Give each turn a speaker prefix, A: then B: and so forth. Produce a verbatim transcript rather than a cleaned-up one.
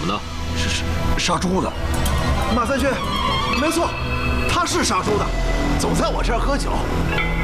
A: 么的？
B: 是是杀猪的。
C: 马三军，没错，他是杀猪的，总在我这儿喝酒。